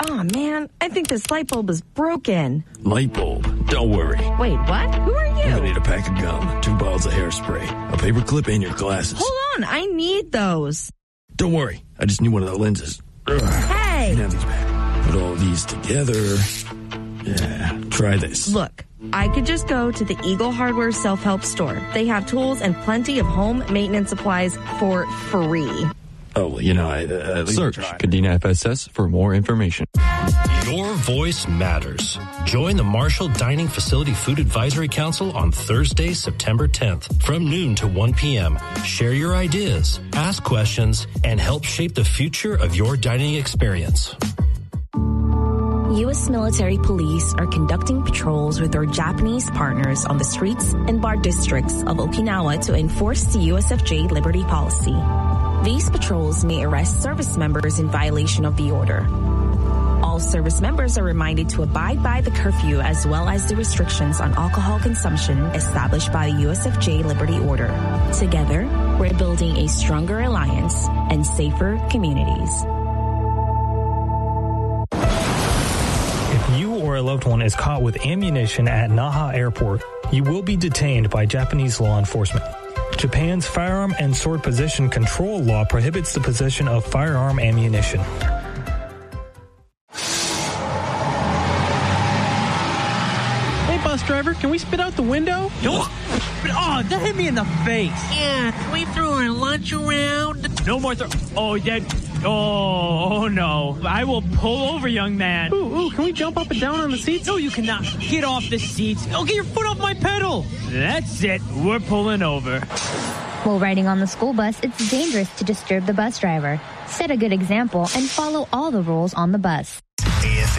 Oh, man, I think this light bulb is broken. Light bulb? Don't worry. Wait, what? Who are you? You're gonna need a pack of gum, 2 bottles of hairspray, a paper clip, and your glasses. Hold on, I need those. Don't worry, I just need one of the lenses. Hey! Now these back. Put all these together. Yeah, try this. Look, I could just go to the Eagle Hardware self-help store. They have tools and plenty of home maintenance supplies for free. Oh, well, you know, I Search Kadena FSS for more information. Your voice matters. Join the Marshall Dining Facility Food Advisory Council on Thursday, September 10th from noon to 1 p.m. Share your ideas, ask questions, and help shape the future of your dining experience. U.S. military police are conducting patrols with their Japanese partners on the streets and bar districts of Okinawa to enforce the USFJ Liberty Policy. These patrols may arrest service members in violation of the order. All service members are reminded to abide by the curfew as well as the restrictions on alcohol consumption established by the USFJ Liberty Order. Together, we're building a stronger alliance and safer communities. If you or a loved one is caught with ammunition at Naha Airport, you will be detained by Japanese law enforcement. Japan's firearm and sword possession control law prohibits the possession of firearm ammunition. Hey, bus driver, can we spit out the window? Oh, that hit me in the face. Yeah, can we throw our lunch around? No more Oh, no. I will pull over, young man. Ooh, can we jump up and down on the seats? No, you cannot. Get off the seats. Oh, get your foot off my pedal. That's it. We're pulling over. While riding on the school bus, it's dangerous to disturb the bus driver. Set a good example and follow all the rules on the bus.